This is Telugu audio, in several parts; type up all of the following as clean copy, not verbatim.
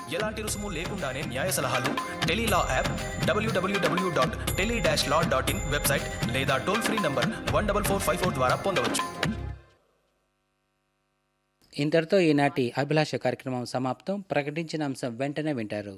ఎలాంటి రుసుము లేకుండానే న్యాయ సలహాలు టెలీలా యాప్, www.tele-law.in వెబ్సైట్ లేదా టోల్ ఫ్రీ నంబర్ 14454 ద్వారా పొందవచ్చు. ఇంతటితో ఈనాటి అభిలాష కార్యక్రమం సమాప్తం. ప్రకటించిన అంశం వెంటనే వింటారు.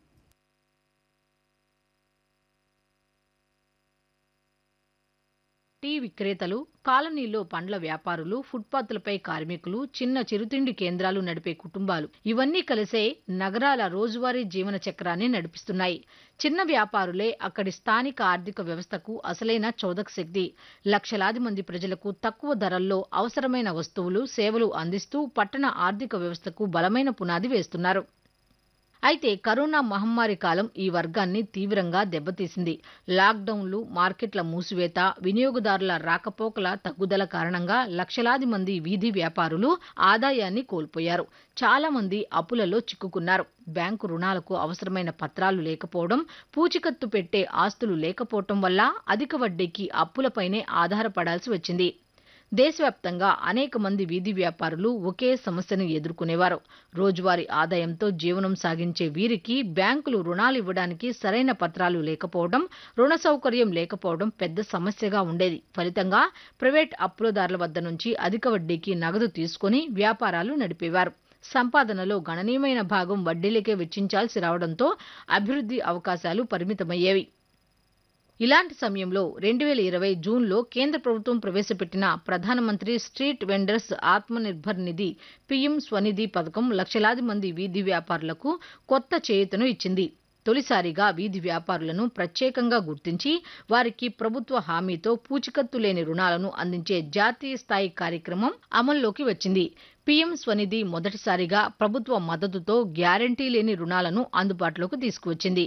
టీ విక్రేతలు, కాలనీలో పండ్ల వ్యాపారులు, ఫుట్పాత్లపై కార్మికులు, చిన్న చిరుతిండి కేంద్రాలు నడిపే కుటుంబాలు ఇవన్నీ కలిసే నగరాల రోజువారీ జీవన చక్రాన్ని నడిపిస్తున్నాయి. చిన్న వ్యాపారులే అక్కడి స్థానిక ఆర్థిక వ్యవస్థకు అసలైన చోదక శక్తి. లక్షలాది మంది ప్రజలకు తక్కువ ధరల్లో అవసరమైన వస్తువులు, సేవలు అందిస్తూ పట్టణ ఆర్థిక వ్యవస్థకు బలమైన పునాది వేస్తున్నారు. అయితే కరోనా మహమ్మారి కాలం ఈ వర్గాన్ని తీవ్రంగా దెబ్బతీసింది. లాక్డౌన్లు, మార్కెట్ల మూసివేత, వినియోగదారుల రాకపోకల తగ్గుదల కారణంగా లక్షలాది మంది వీధి వ్యాపారులు ఆదాయాన్ని కోల్పోయారు. చాలా మంది అప్పులలో చిక్కుకున్నారు. బ్యాంకు రుణాలకు అవసరమైన పత్రాలు లేకపోవడం, పూచికత్తు పెట్టే ఆస్తులు లేకపోవడం వల్ల అధిక వడ్డీకి అప్పులపైనే ఆధారపడాల్సి వచ్చింది. దేశవ్యాప్తంగా అనేక మంది వీధి వ్యాపారులు ఒకే సమస్యను ఎదుర్కొనేవారు. రోజువారీ ఆదాయంతో జీవనం సాగించే వీరికి బ్యాంకులు రుణాలు ఇవ్వడానికి సరైన పత్రాలు లేకపోవడం, రుణ సౌకర్యం లేకపోవడం పెద్ద సమస్యగా ఉండేది. ఫలితంగా ప్రైవేట్ అప్పులదారుల వద్ద నుంచి అధిక వడ్డీకి నగదు తీసుకుని వ్యాపారాలు నడిపేవారు. సంపాదనలో గణనీయమైన భాగం వడ్డీలకే వెచ్చించాల్సి రావడంతో అభివృద్ధి అవకాశాలు పరిమితమయ్యేవి. ఇలాంటి సమయంలో 2020 జూన్లో కేంద్ర ప్రభుత్వం ప్రవేశపెట్టిన ప్రధానమంత్రి స్ట్రీట్ వెండర్స్ ఆత్మనిర్భర్ నిధి పీఎం స్వనిధి పథకం లక్షలాది మంది వీధి వ్యాపారులకు కొత్త చేయూతను ఇచ్చింది. తొలిసారిగా వీధి వ్యాపారులను ప్రత్యేకంగా గుర్తించి వారికి ప్రభుత్వ హామీతో పూచికత్తు లేని రుణాలను అందించే జాతీయ స్థాయి కార్యక్రమం అమల్లోకి వచ్చింది. పీఎం స్వనిధి మొదటిసారిగా ప్రభుత్వ మద్దతుతో గ్యారంటీ లేని రుణాలను అందుబాటులోకి తీసుకువచ్చింది.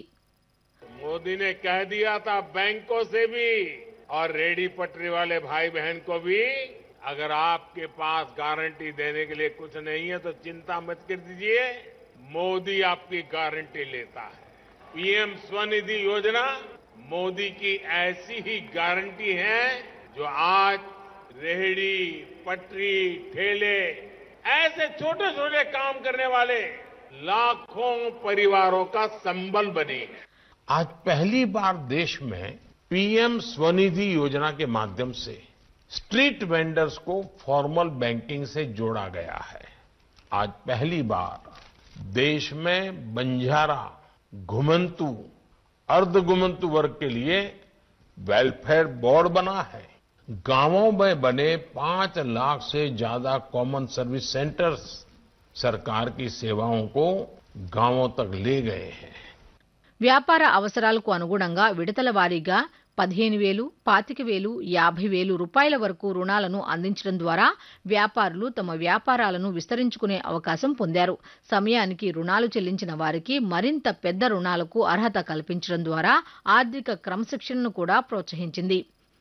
मोदी ने कह दिया था बैंकों से भी और रेडी पटरी वाले भाई बहन को भी, अगर आपके पास गारंटी देने के लिए कुछ नहीं है तो चिंता मत कर दीजिए, मोदी आपकी गारंटी लेता है. पीएम स्वनिधि योजना मोदी की ऐसी ही गारंटी है जो आज रेहड़ी, पटरी, ठेले ऐसे छोटे छोटे काम करने वाले लाखों परिवारों का संबल बनी है. आज पहली बार देश में पीएम स्वनिधि योजना के माध्यम से स्ट्रीट वेंडर्स को फॉर्मल बैंकिंग से जोड़ा गया है. आज पहली बार देश में बंजारा, घुमंतु, अर्धघुमंतु वर्ग के लिए वेलफेयर बोर्ड बना है. गांवों में बने 5 लाख से ज्यादा कॉमन सर्विस सेंटर्स सरकार की सेवाओं को गांवों तक ले गए हैं. వ్యాపార అవసరాలకు అనుగుణంగా విడతల వారీగా 15,000, 25,000, 50,000 రూపాయల వరకు రుణాలను అందించడం ద్వారా వ్యాపారులు తమ వ్యాపారాలను విస్తరించుకునే అవకాశం పొందారు. సమయానికి రుణాలు చెల్లించిన వారికి మరింత పెద్ద రుణాలకు అర్హత కల్పించడం ద్వారా ఆర్థిక క్రమశిక్షణను కూడా ప్రోత్సహించింది.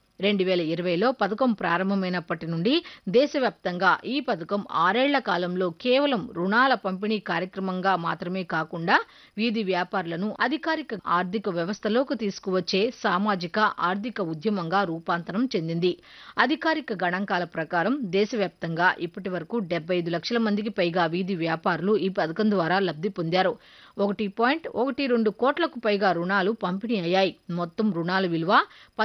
2020లో పథకం ప్రారంభమైనప్పటి నుండి దేశవ్యాప్తంగా ఈ పథకం 6 ఏళ్ల కాలంలో కేవలం రుణాల పంపిణీ కార్యక్రమంగా మాత్రమే కాకుండా వీధి వ్యాపారులను అధికారిక ఆర్థిక వ్యవస్థలోకి తీసుకువచ్చే సామాజిక ఆర్థిక ఉద్యమంగా రూపాంతరం చెందింది. అధికారిక గణాంకాల ప్రకారం దేశవ్యాప్తంగా ఇప్పటివరకు 75 లక్షల మందికి పైగా వీధి వ్యాపారులు ఈ పథకం ద్వారా లబ్ధి పొందారు. 1.12 కోట్లకు పైగా రుణాలు పంపిణీ అయ్యాయి. మొత్తం రుణాల విలువ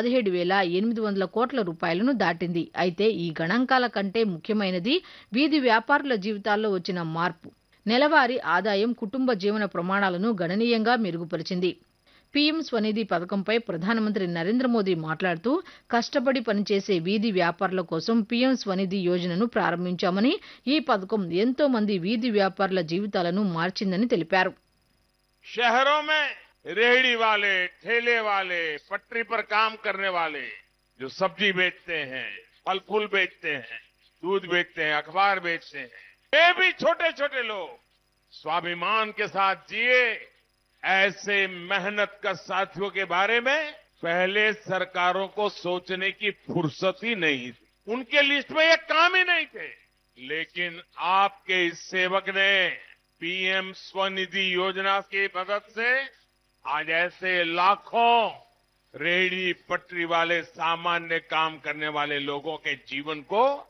17,800 కోట్ల రూపాయలను దాటింది. అయితే ఈ గణాంకాల కంటే ముఖ్యమైనది వీధి వ్యాపారుల జీవితాల్లో వచ్చిన మార్పు. నెలవారీ ఆదాయం కుటుంబ జీవన ప్రమాణాలను గణనీయంగా మెరుగుపరిచింది. పీఎం స్వనిధి పథకంపై ప్రధానమంత్రి నరేంద్ర మోదీ మాట్లాడుతూ కష్టపడి పనిచేసే వీధి వ్యాపారుల కోసం పీఎం స్వనిధి యోజనను ప్రారంభించామని, ఈ పథకం ఎంతో మంది వీధి వ్యాపారుల జీవితాలను మార్చిందని తెలిపారు. शहरों में रेहड़ी वाले, ठेले वाले, पटरी पर काम करने वाले, जो सब्जी बेचते हैं, फल फूल बेचते हैं, दूध बेचते हैं, अखबार बेचते हैं, ये भी छोटे छोटे लोग स्वाभिमान के साथ जिए. ऐसे मेहनतकश साथियों के बारे में पहले सरकारों को सोचने की फुर्सत ही नहीं थी. उनके लिस्ट में ये काम ही नहीं थे. लेकिन आपके इस सेवक ने पीएम स्वनिधि योजना की मदद से आज ऐसे लाखों रेहड़ी पटरी वाले सामान्य काम करने वाले लोगों के जीवन को